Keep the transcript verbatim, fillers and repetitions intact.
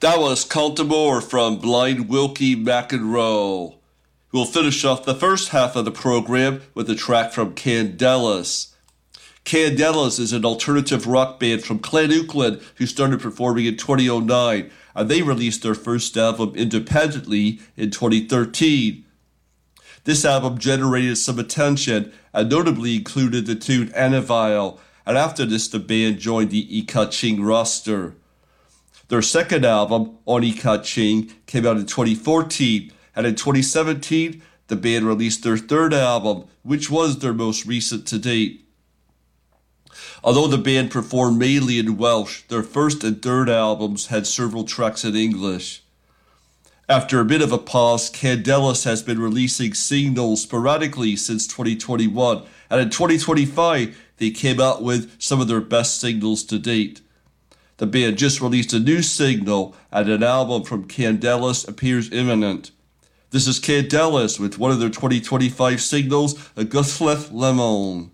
That was Cultimore from Blind Wilkie McEnroe. We'll finish off the first half of the program with a track from Candelas. Candelas is an alternative rock band from Clanouchlin who started performing in twenty oh nine, and they released their first album independently in twenty thirteen. This album generated some attention and notably included the tune Anivile, and after this the band joined the Ikaching roster. Their second album, On Ikaching, came out in twenty fourteen, and in twenty seventeen, the band released their third album, which was their most recent to date. Although the band performed mainly in Welsh, their first and third albums had several tracks in English. After a bit of a pause, Candelas has been releasing singles sporadically since twenty twenty-one, and in twenty twenty-five, they came out with some of their best singles to date. The band just released a new single, and an album from Candelas appears imminent. This is Candelas with one of their twenty twenty-five singles, Aguthleth Lemon.